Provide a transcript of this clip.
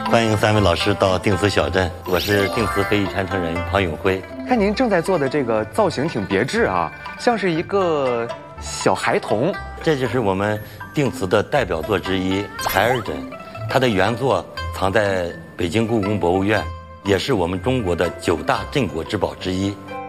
欢迎3位老师到定慈小镇，我是定慈非遗传承人庞永辉。 看您正在做的这个造型挺别致啊，像是一个小孩童。 这就是我们定慈的代表作之一孩儿枕，它的原作藏在北京故宫博物院，也是我们中国的9大镇国之宝之一。